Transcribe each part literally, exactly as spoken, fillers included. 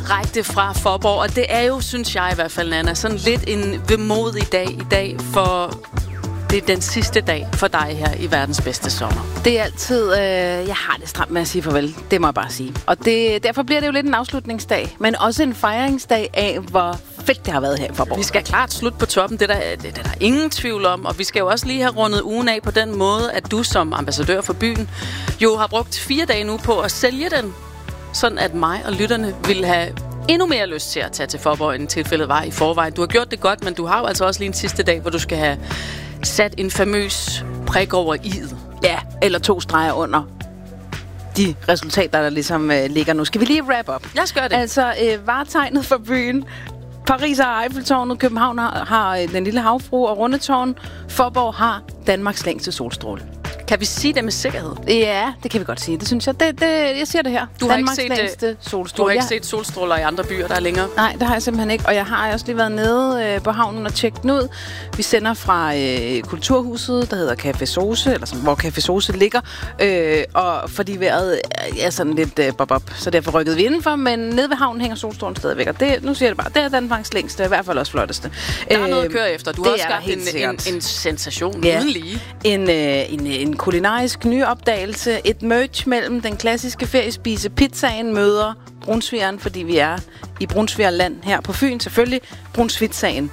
direkte fra Faaborg, og det er jo, synes jeg i hvert fald, Nanna, sådan lidt en vemodig dag i dag, for det er den sidste dag for dig her i verdens bedste sommer. Det er altid, øh, jeg har det stramt med at sige farvel, det må jeg bare sige. Og det, derfor bliver det jo lidt en afslutningsdag, men også en fejringsdag af, hvor fedt det har været her i Faaborg. Vi skal klart slutte på toppen, det er der, det er der ingen tvivl om, og vi skal jo også lige have rundet ugen af på den måde, at du som ambassadør for byen jo har brugt fire dage nu på at sælge den, sådan at mig og lytterne vil have endnu mere lyst til at tage til Faaborg, end tilfældet var i forvejen. Du har gjort det godt, men du har jo altså også lige en sidste dag, hvor du skal have sat en famøs prik over i'et. Ja, eller to streger under de resultater, der ligesom øh, ligger nu. Skal vi lige wrap up? Jeg skal gøre det. Altså, øh, varetegnet for byen. Paris har Eiffeltårnet, København har, har øh, den lille havfrue og Rundetårn. Faaborg har Danmarks længste solstråle. Kan vi sige det med sikkerhed? Ja, det kan vi godt sige. Det synes jeg. Det, det, jeg siger det her. Du Danmarks har ikke set, længste solstråle. Du har ikke ja. set solstråler i andre byer, der er længere? Nej, det har jeg simpelthen ikke. Og jeg har også lige været nede øh, på havnen og tjekket den ud. Vi sender fra øh, Kulturhuset, der hedder Café Sose, eller som, hvor Café Sose ligger. Øh, og fordi vejret er sådan lidt øh, bob-bob, så derfor rykkede vi indenfor. Men nede ved havnen hænger solstrålen stadigvæk. Og det, nu siger jeg det bare, det er Danmarks længste, i hvert fald også flotteste. Der er øh, noget at køre efter. Du har også skabt en, en, en sensation ja. uden lige. En, øh, en, en kulinarisk nyopdagelse. Et merge mellem den klassiske feriespise pizzaen møder brunsvigeren, fordi vi er i Brunsvigerland her på Fyn, selvfølgelig. Brunsvitsagen.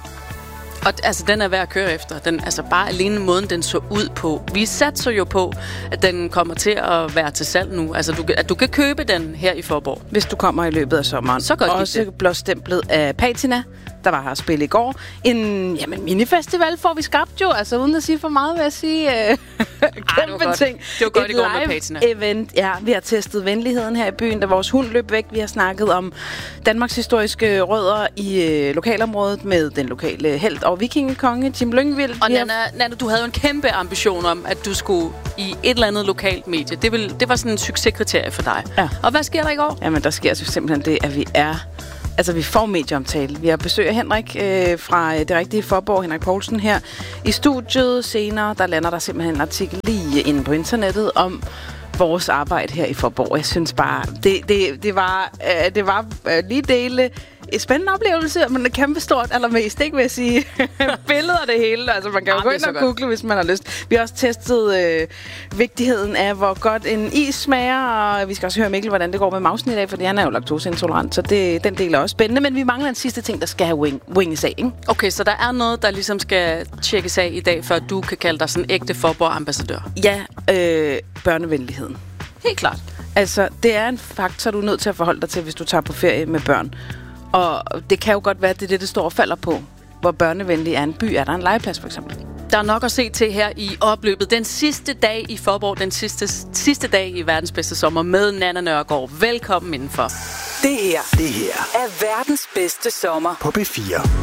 Og altså, den er værd at køre efter. Den, altså, bare alene måden, den så ud på. Vi satser jo på, at den kommer til at være til salg nu. Altså, du, at du kan købe den her i Faaborg. Hvis du kommer i løbet af sommeren. Så godt også blåstemplet af Patina, der var her at spille i går. En jamen, minifestival får vi skabt jo. Altså, uden at sige for meget, vil jeg sige. Øh, kæmpe Ej, ting. Det var godt i går med Patina. Event. Ja, vi har testet venligheden her i byen, da vores hund løb væk. Vi har snakket om Danmarks historiske rødder i øh, lokalområdet med den lokale helt og vikingekonge, Jim Lyngvild. Og Nanna, Nanna, du havde jo en kæmpe ambition om, at du skulle i et eller andet lokalt medie. Det, vil, det var sådan en succeskriterie for dig. Ja. Og hvad sker der i går? Jamen, der sker altså simpelthen det, at vi er... Altså, vi får medieomtale. Vi har besøg af Henrik øh, fra Det Rigtige Faaborg, Henrik Poulsen her i studiet. Senere, der lander der simpelthen en artikel lige inde på internettet om vores arbejde her i Faaborg. Jeg synes bare, det, det, det var, øh, det var øh, lige dele en spændende oplevelse, men det kæmpe stort allermest, ikke vil jeg sige. Billeder af det hele. Altså, man kan jo gå ind og google, hvis man har lyst. Vi har også testet øh, vigtigheden af, hvor godt en is smager, og vi skal også høre Mikkel, hvordan det går med mausen i dag, fordi han er jo laktoseintolerant, så det, den del er også spændende. Men vi mangler en sidste ting, der skal have wing, winges af, ikke? Okay, så der er noget, der ligesom skal tjekkes af i dag, før du kan kalde dig sådan ægte Faaborg-ambassadør. Ja, øh, børnevenligheden. Helt klart. Altså, det er en faktor, du er nødt til at forholde dig til, hvis du tager på ferie med børn. Og det kan jo godt være, at det er det, det står og falder på. Hvor børnevenlig er en by? Er der en legeplads, for eksempel? Der er nok at se til her i opløbet. Den sidste dag i Faaborg, den sidste, sidste dag i verdens bedste sommer med Nanna Nørgaard. Velkommen indenfor. Det her, det her er verdens bedste sommer på B fire.